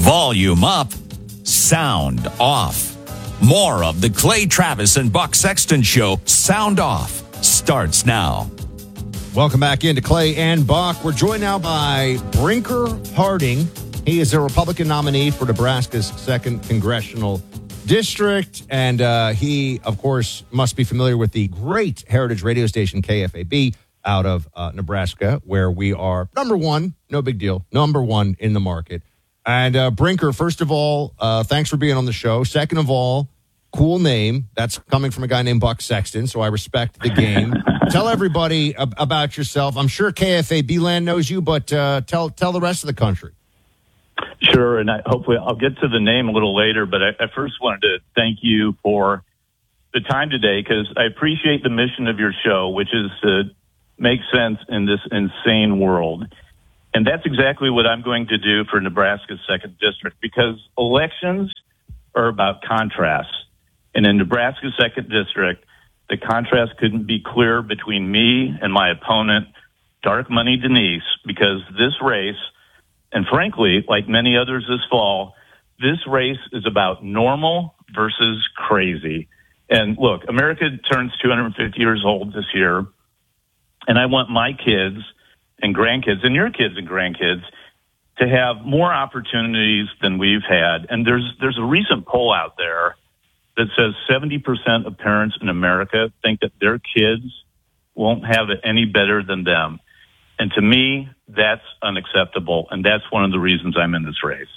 Volume up, sound off. More of the Clay Travis and Buck Sexton Show, Sound Off, starts now. Welcome back into Clay and Buck. We're joined now by Brinker Harding. He is a Republican nominee for Nebraska's 2nd Congressional District. And he, of course, must be familiar with the great heritage radio station KFAB out of Nebraska, where we are number one, no big deal, number one in the market. And Brinker, first of all, thanks for being on the show. Second of all, cool name. That's coming from a guy named Buck Sexton, so I respect the game. Tell everybody about yourself. I'm sure KFAB land knows you, but tell the rest of the country. Sure, and hopefully I'll get to the name a little later, but I first wanted to thank you for the time today, because I appreciate the mission of your show, which is to make sense in this insane world. And that's exactly what I'm going to do for Nebraska's 2nd District, because elections are about contrasts. And in Nebraska's 2nd District, the contrast couldn't be clearer between me and my opponent, Dark Money Denise, because this race, and frankly, like many others this fall, this race is about normal versus crazy. And look, America turns 250 years old this year, and I want my kids and grandkids, and your kids and grandkids, to have more opportunities than we've had. And there's a recent poll out there that says 70% of parents in America think that their kids won't have it any better than them. And to me, that's unacceptable, and that's one of the reasons I'm in this race.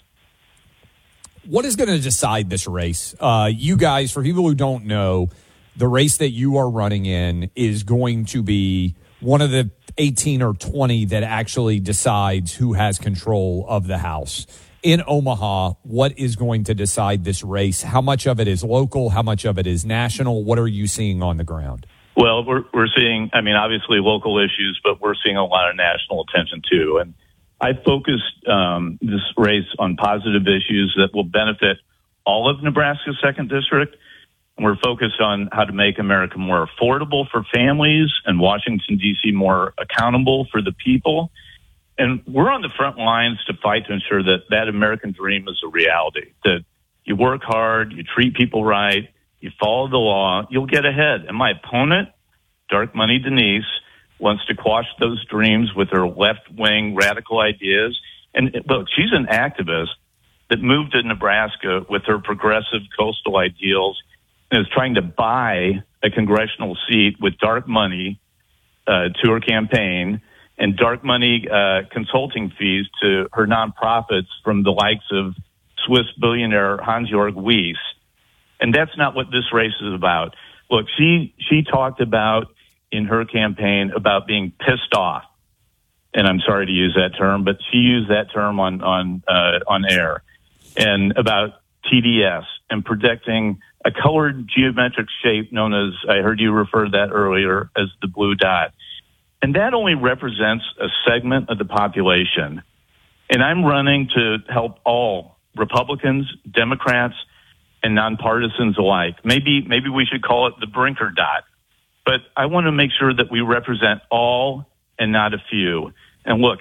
What is going to decide this race? You guys, for people who don't know, the race that you are running in is going to be one of the 18 or 20 that actually decides who has control of the House. In Omaha, what is going to decide this race? How much of it is local? How much of it is national? What are you seeing on the ground? Well, we're seeing, obviously local issues, but we're seeing a lot of national attention too. And I focused this race on positive issues that will benefit all of Nebraska's 2nd District. And we're focused on how to make America more affordable for families and Washington, D.C. more accountable for the people. And we're on the front lines to fight to ensure that that American dream is a reality, that you work hard, you treat people right, you follow the law, you'll get ahead. And my opponent, Dark Money Denise, wants to quash those dreams with her left-wing radical ideas. And look, she's an activist that moved to Nebraska with her progressive coastal ideals and is trying to buy a congressional seat with dark money to her campaign and dark money consulting fees to her nonprofits from the likes of Swiss billionaire Hans-Jörg Wyss. And that's not what this race is about. Look, she talked about in her campaign about being pissed off. And I'm sorry to use that term, but she used that term on air, and about TDS and protecting a colored geometric shape known as, I heard you refer to that earlier, as the blue dot. And that only represents a segment of the population. And I'm running to help all Republicans, Democrats, and nonpartisans alike. Maybe we should call it the Brinker dot. But I want to make sure that we represent all and not a few. And look,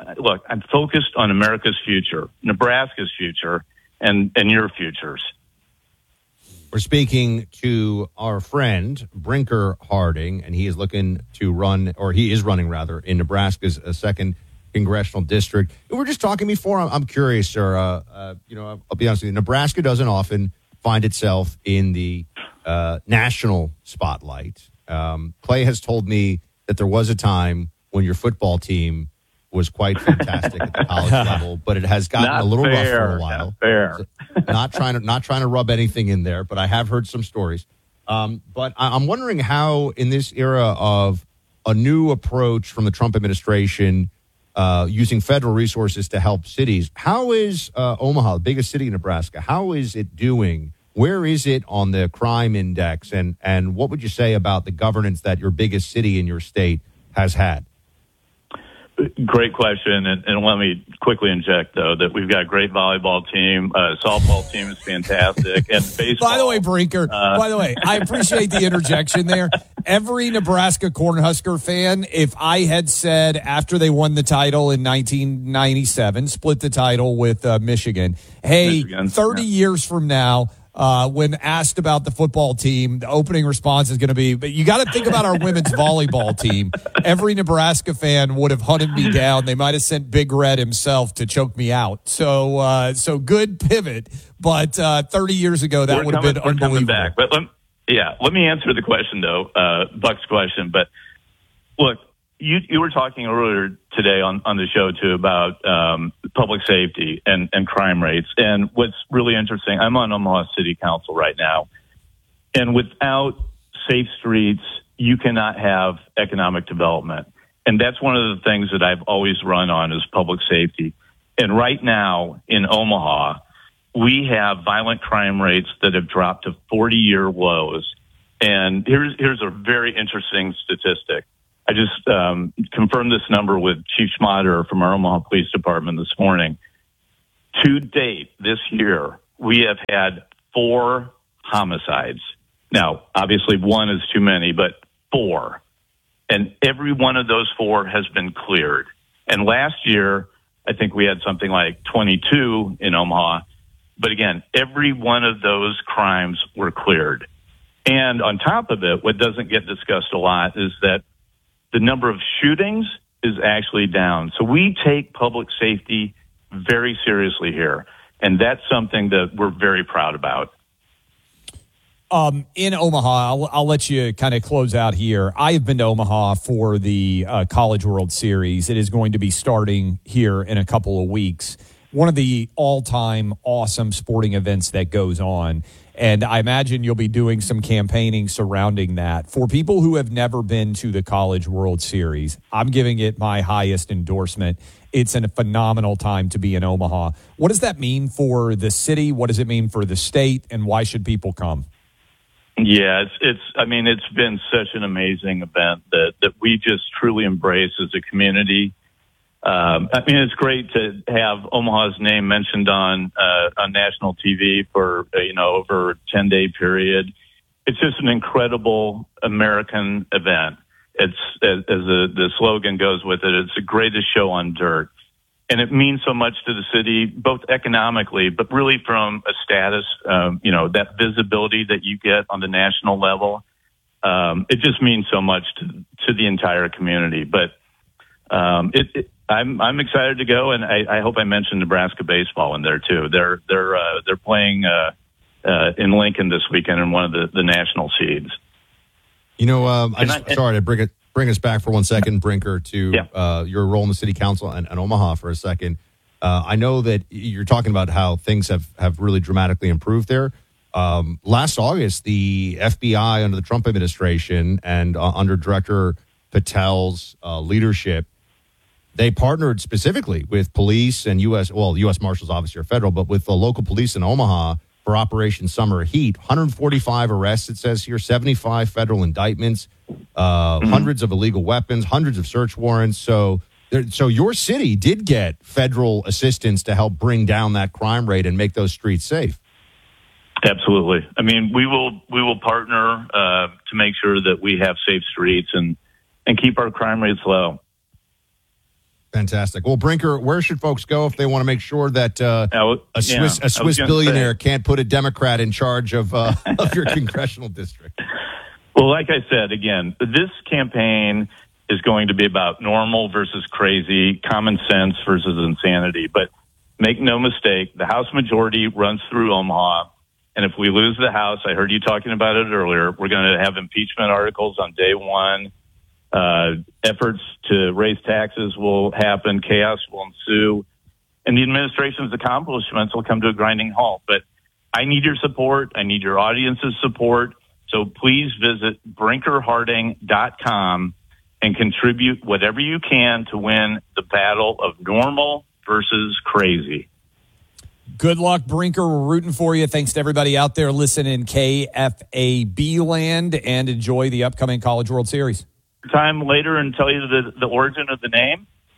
I'm focused on America's future, Nebraska's future, and your futures. We're speaking to our friend, Brinker Harding, and he is looking to run, or he is running, rather, in Nebraska's 2nd Congressional District. We're just talking before. I'm curious, sir. I'll be honest with you. Nebraska doesn't often find itself in the national spotlight. Clay has told me that there was a time when your football team was quite fantastic at the college level, but it has gotten a little rough for a while. Not trying to rub anything in there, but I have heard some stories. But I'm wondering how, in this era of a new approach from the Trump administration, using federal resources to help cities, how is Omaha, the biggest city in Nebraska, how is it doing? Where is it on the crime index? And what would you say about the governance that your biggest city in your state has had? Great question, and let me quickly inject though that we've got a great volleyball team, softball team is fantastic, and baseball. By the way, Brinker. By the way, I appreciate the interjection there. Every Nebraska Cornhusker fan, if I had said after they won the title in 1997, split the title with Michigan, hey, Michigan, 30 years from now. When asked about the football team, the opening response is going to be, but you got to think about our women's volleyball team. Every Nebraska fan would have hunted me down. They might have sent Big Red himself to choke me out. So good pivot. But 30 years ago, that would have been unbelievable. Back. But let me answer the question, though, Buck's question. But look, you were talking earlier today on the show, too, about public safety and crime rates. And what's really interesting, I'm on Omaha City Council right now. And without safe streets, you cannot have economic development. And that's one of the things that I've always run on is public safety. And right now in Omaha, we have violent crime rates that have dropped to 40-year lows. And here's a very interesting statistic. I just confirmed this number with Chief Schmader from our Omaha Police Department this morning. To date, this year, we have had 4 homicides. Now, obviously, 1 is too many, but 4. And every one of those 4 has been cleared. And last year, I think we had something like 22 in Omaha. But again, every one of those crimes were cleared. And on top of it, what doesn't get discussed a lot is that the number of shootings is actually down. So we take public safety very seriously here. And that's something that we're very proud about. In Omaha, I'll let you kind of close out here. I have been to Omaha for the College World Series. It is going to be starting here in a couple of weeks. One of the all-time awesome sporting events that goes on. And I imagine you'll be doing some campaigning surrounding that. For people who have never been to the College World Series, I'm giving it my highest endorsement. It's a phenomenal time to be in Omaha. What does that mean for the city? What does it mean for the state? And why should people come? Yeah, it's been such an amazing event that we just truly embrace as a community. It's great to have Omaha's name mentioned on national TV for over a 10-day period. It's just an incredible American event. It's as the slogan goes with it. It's the greatest show on dirt, and it means so much to the city, both economically, but really from a status. That visibility that you get on the national level. It just means so much to the entire community. But I'm excited to go, and I hope I mentioned Nebraska baseball in there too. They're playing in Lincoln this weekend in one of the national seeds. Sorry to bring us back for 1 second, Brinker, to your role in the city council and Omaha for a second. I know that you're talking about how things have really dramatically improved there. Last August, the FBI under the Trump administration and under Director Patel's leadership, they partnered specifically with police and U.S. Marshals obviously are federal, but with the local police in Omaha for Operation Summer Heat. 145 arrests, it says here, 75 federal indictments, hundreds of illegal weapons, hundreds of search warrants. So your city did get federal assistance to help bring down that crime rate and make those streets safe. Absolutely. We will partner to make sure that we have safe streets and keep our crime rates low. Fantastic. Well, Brinker, where should folks go if they want to make sure that a Swiss billionaire can't put a Democrat in charge of your congressional district? Well, like I said, again, this campaign is going to be about normal versus crazy, common sense versus insanity. But make no mistake, the House majority runs through Omaha. And if we lose the House, I heard you talking about it earlier, we're going to have impeachment articles on day one. Efforts to raise taxes will happen. Chaos will ensue. And the administration's accomplishments will come to a grinding halt. But I need your support. I need your audience's support. So please visit brinkerharding.com and contribute whatever you can to win the battle of normal versus crazy. Good luck, Brinker. We're rooting for you. Thanks to everybody out there listening KFAB land, and enjoy the upcoming College World Series. Time later and tell you the origin of the name?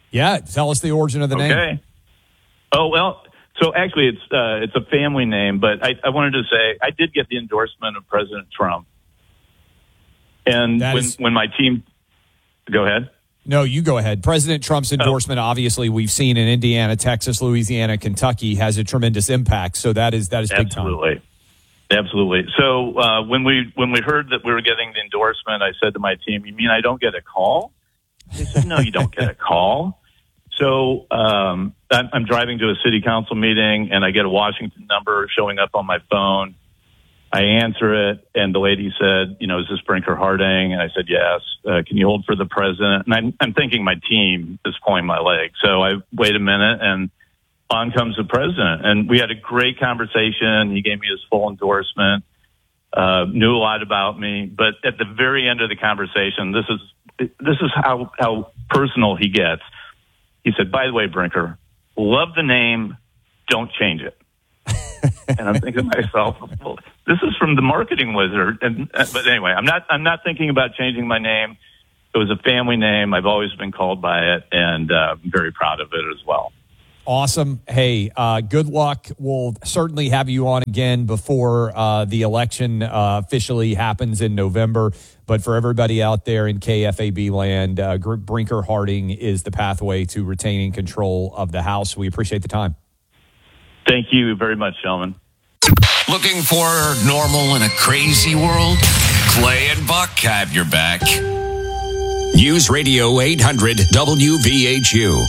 Yeah, tell us the origin of the name. Okay. Oh, well, so actually it's a family name, but I wanted to say I did get the endorsement of President Trump. And when my team, go ahead. No, you go ahead. President Trump's endorsement, obviously, we've seen in Indiana, Texas, Louisiana, Kentucky, has a tremendous impact. So that is big time. Absolutely. So when we heard that we were getting the endorsement, I said to my team, "You mean I don't get a call?" They said, "No, you don't get a call." So I'm driving to a city council meeting, and I get a Washington number showing up on my phone. I answer it, and the lady said, "Is this Brinker Harding?" And I said, "Yes." Can you hold for the president? And I'm thinking my team is pulling my leg. So I wait a minute, and on comes the president. And we had a great conversation. He gave me his full endorsement, knew a lot about me. But at the very end of the conversation, this is how personal he gets. He said, "By the way, Brinker, love the name. Don't change it." And I'm thinking to myself, well, this is from the marketing wizard. But anyway, I'm not thinking about changing my name. It was a family name. I've always been called by it, and I'm very proud of it as well. Awesome. Hey, good luck. We'll certainly have you on again before the election officially happens in November. But for everybody out there in KFAB land, Brinker Harding is the pathway to retaining control of the House. We appreciate the time. Thank you very much, gentlemen. Looking for normal in a crazy world? Clay and Buck have your back. News Radio 800 WVHU.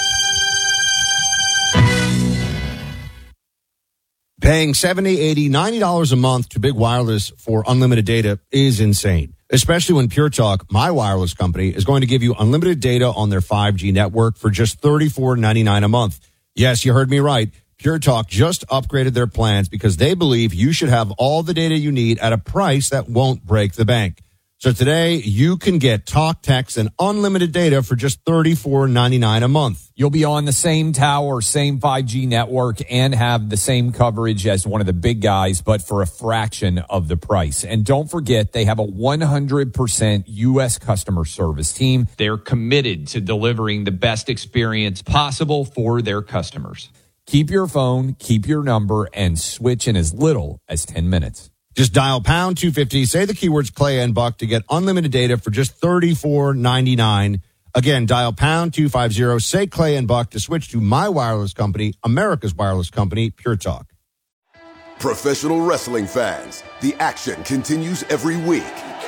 Paying $70, $80, $90 a month to Big Wireless for unlimited data is insane, especially when Pure Talk, my wireless company, is going to give you unlimited data on their 5G network for just $34.99 a month. Yes, you heard me right. Pure Talk just upgraded their plans because they believe you should have all the data you need at a price that won't break the bank. So today, you can get talk, text, and unlimited data for just $34.99 a month. You'll be on the same tower, same 5G network, and have the same coverage as one of the big guys, but for a fraction of the price. And don't forget, they have a 100% U.S. customer service team. They're committed to delivering the best experience possible for their customers. Keep your phone, keep your number, and switch in as little as 10 minutes. Just dial pound 250, say the keywords Clay and Buck to get unlimited data for just $34.99. Again, dial pound 250, say Clay and Buck to switch to my wireless company, America's wireless company, Pure Talk. Professional wrestling fans, the action continues every week.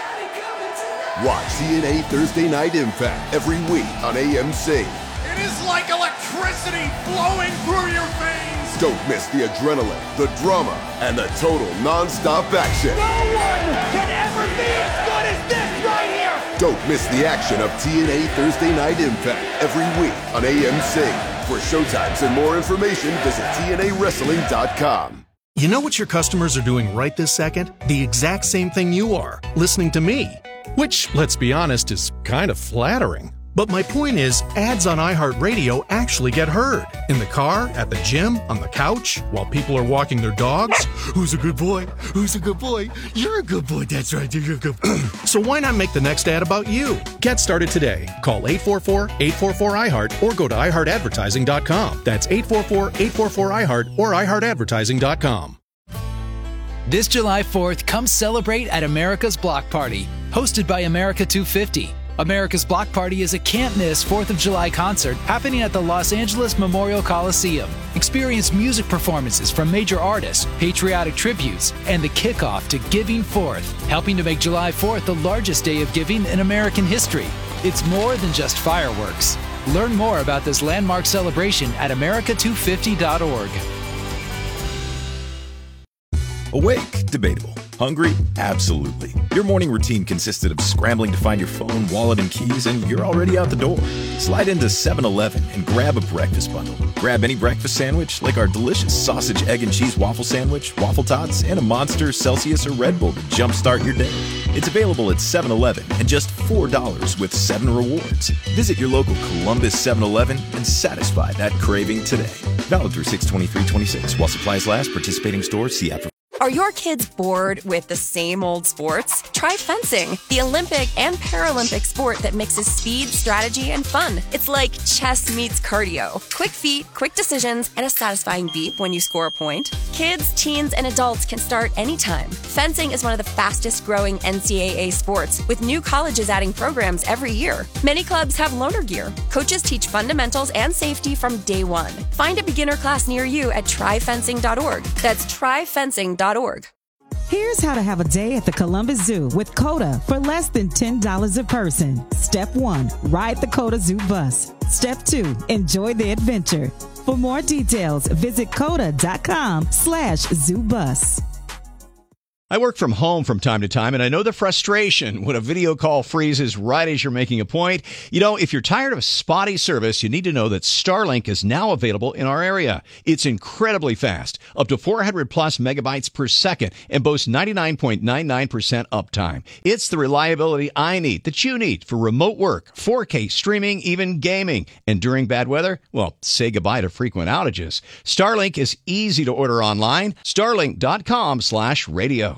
Watch TNA Thursday Night Impact every week on AMC. It is like electricity flowing through your veins. Don't miss the adrenaline, the drama, and the total non-stop action. No one can ever be as good as this right here. Don't miss the action of TNA Thursday Night Impact every week on AMC. For showtimes and more information, visit TNAWrestling.com. You know what your customers are doing right this second? The exact same thing you are, listening to me. Which, let's be honest, is kind of flattering. But my point is, ads on iHeartRadio actually get heard. In the car, at the gym, on the couch, while people are walking their dogs. Who's a good boy? Who's a good boy? You're a good boy, that's right, you're a good boy. So why not make the next ad about you? Get started today. Call 844-844-iHeart or go to iHeartAdvertising.com. That's 844-844-iHeart or iHeartAdvertising.com. This July 4th, come celebrate at America's Block Party, hosted by America 250. America's Block Party is a can't-miss 4th of July concert happening at the Los Angeles Memorial Coliseum. Experience music performances from major artists, patriotic tributes, and the kickoff to Giving Fourth, helping to make July 4th the largest day of giving in American history. It's more than just fireworks. Learn more about this landmark celebration at america250.org. Awake? Debatable. Hungry? Absolutely. Your morning routine consisted of scrambling to find your phone, wallet, and keys, and you're already out the door. Slide into 7-Eleven and grab a breakfast bundle. Grab any breakfast sandwich, like our delicious sausage, egg, and cheese waffle sandwich, waffle tots, and a Monster, Celsius, or Red Bull to jumpstart your day. It's available at 7-Eleven and just $4 with 7 rewards. Visit your local Columbus 7-Eleven and satisfy that craving today. Valid through 6/23/26 while supplies last. Participating stores, see app. Are your kids bored with the same old sports? Try fencing, the Olympic and Paralympic sport that mixes speed, strategy, and fun. It's like chess meets cardio. Quick feet, quick decisions, and a satisfying beep when you score a point. Kids, teens, and adults can start anytime. Fencing is one of the fastest growing NCAA sports, with new colleges adding programs every year. Many clubs have loaner gear. Coaches teach fundamentals and safety from day one. Find a beginner class near you at tryfencing.org. That's tryfencing.org. Here's how to have a day at the Columbus Zoo with COTA for less than $10 a person. Step 1, ride the COTA Zoo bus. Step 2, enjoy the adventure. For more details, visit COTA.com/ZooBus. I work from home from time to time, and I know the frustration when a video call freezes right as you're making a point. You know, if you're tired of spotty service, you need to know that Starlink is now available in our area. It's incredibly fast, up to 400 plus megabytes per second, and boasts 99.99% uptime. It's the reliability I need, that you need, for remote work, 4K streaming, even gaming. And during bad weather, well, say goodbye to frequent outages. Starlink is easy to order online. Starlink.com/radio.